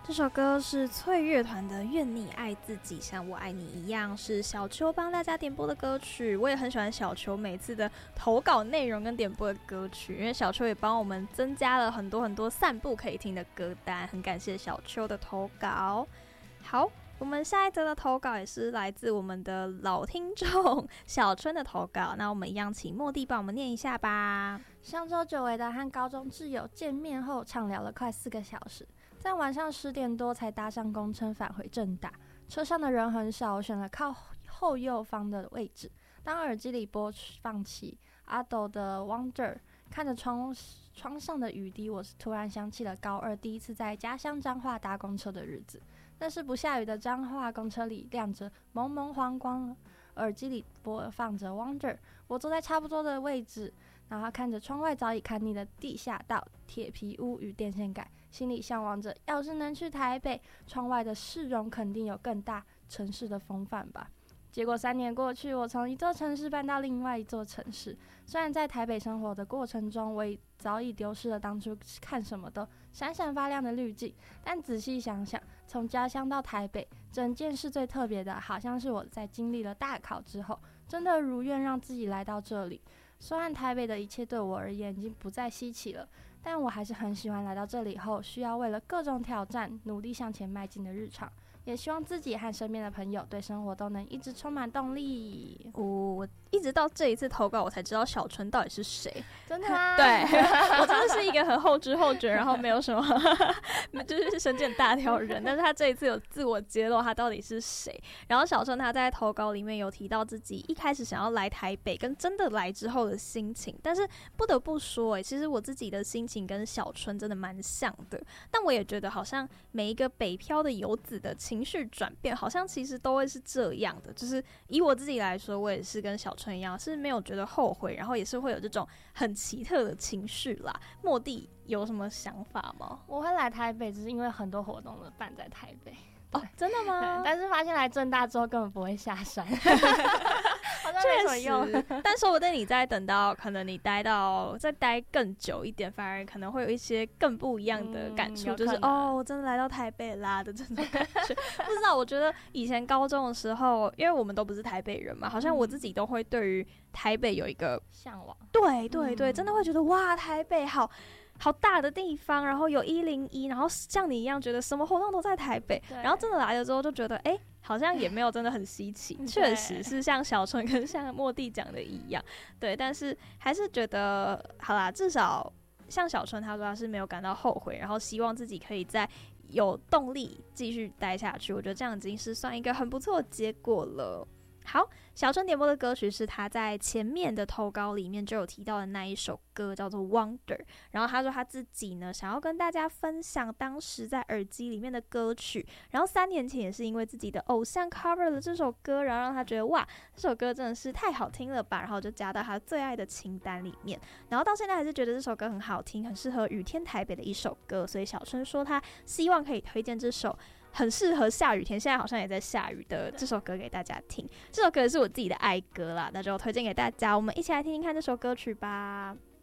这首歌是脆乐团的《愿你爱自己像我爱你一样》，是小秋帮大家点播的歌曲。我也很喜欢小秋每次的投稿内容跟点播的歌曲，因为小秋也帮我们增加了很多很多散步可以听的歌单，很感谢小秋的投稿。好，我们下一则的投稿也是来自我们的老听众小春的投稿，那我们一样请莫蒂帮我们念一下吧。 上周久违的和高中挚友见面后，畅聊了快4个小时，在晚上10点多才搭上公车返回政大。车上的人很少，我选了靠后右方的位置。当耳机里播放起阿斗的 Wonder， 看着窗上的雨滴，我突然想起了高2第一次在家乡彰化搭公车的日子。那是不下雨的彰化，公车里亮着蒙蒙黄光，耳机里播放着 Wonder。 我坐在差不多的位置，然后看着窗外早已看腻的地下道、铁皮屋与电线杆，心里向往着要是能去台北，窗外的市容肯定有更大城市的风范吧。结果3年过去，我从一座城市搬到另外一座城市。虽然在台北生活的过程中，我也早已丢失了当初看什么都闪闪发亮的滤镜，但仔细想想，从家乡到台北，整件事最特别的，好像是我在经历了大考之后，真的如愿让自己来到这里。虽然台北的一切对我而言已经不再稀奇了，但我还是很喜欢来到这里后需要为了各种挑战努力向前迈进的日常，也希望自己和身边的朋友对生活都能一直充满动力。 我一直到这一次投稿，我才知道小春到底是谁。 真的吗？ 对，我真的是一个很后知后觉，然后没有什么就是神经大条人，但是他这一次有自我揭露他到底是谁。然后小春他在投稿里面有提到自己一开始想要来台北跟真的来之后的心情，但是不得不说其实我自己的心情跟小春真的蛮像的，但我也觉得好像每一个北漂的游子的情绪转变好像其实都会是这样的，就是以我自己来说，我也是跟小春一样，是没有觉得后悔，然后也是会有这种很奇特的情绪啦。莫蒂有什么想法吗？ 我会来台北只是因为很多活动都办在台北。 哦，真的吗？ 但是发现来政大之后根本不会下山，好像没什么用。 但说不定你再等到可能你再待更久一点，反而可能会有一些更不一样的感触，就是我真的来到台北啦的这种感觉。不知道，我觉得以前高中的时候，因为我们都不是台北人嘛，好像我自己都会对于台北有一个向往。 对对对，真的会觉得哇，台北好大的地方，然后有101，然后像你一样觉得什么活动都在台北，然后真的来了之后就觉得好像也没有真的很稀奇，确实是像小春跟像莫蒂讲的一样，对，但是还是觉得好啦，至少像小春他说他是没有感到后悔，然后希望自己可以再有动力继续待下去，我觉得这样已经是算一个很不错的结果了。好，小春点播的歌曲是他在前面的投稿里面就有提到的那一首歌，叫做 Wonder。 然后他说他自己呢想要跟大家分享当时在耳机里面的歌曲，然后3年前也是因为自己的偶像 cover 了这首歌，然后让他觉得哇，这首歌真的是太好听了吧，然后就加到他最爱的清单里面，然后到现在还是觉得这首歌很好听，很适合雨天台北的一首歌，所以小春说他希望可以推荐这首很适合下雨天，现在好像也在下雨的这首歌给大家听。这首歌也是我自己的爱歌啦，那就推荐给大家，我们一起来听听看这首歌曲吧。